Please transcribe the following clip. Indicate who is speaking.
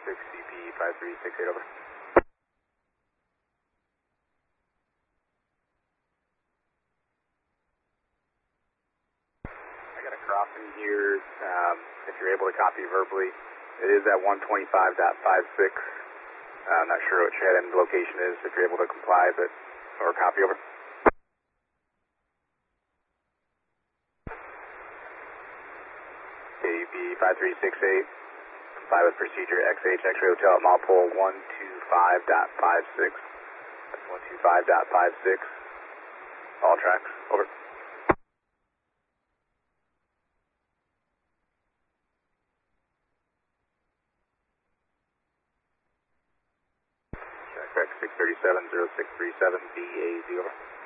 Speaker 1: CP 5368, over. I got a crossing here, if you're able to copy verbally. It is at 125.56. I'm not sure what your head end location is, if you're able to comply, or copy, over. AB 5368, comply with procedure XH X-ray Hotel at mile pole 125.56. That's 125.56. All tracks, over. Correct, 637-0637, BAZ, over.